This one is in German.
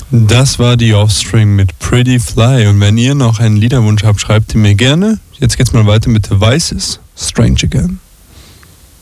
Das war die Offspring mit Pretty Fly. Und wenn ihr noch einen Liederwunsch habt, schreibt ihn mir gerne. Jetzt geht's mal weiter mit The Vices, Strange Again.